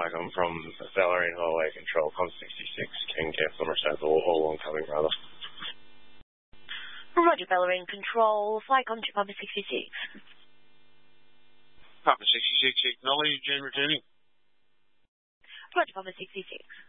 I'm from Bellarine Highway Control, Com 66, King Care Somerset, all oncoming rather. Roger, Bellarine Control, Flycom to Papa 66. Papa 66, acknowledged and returning. Roger, Papa 66.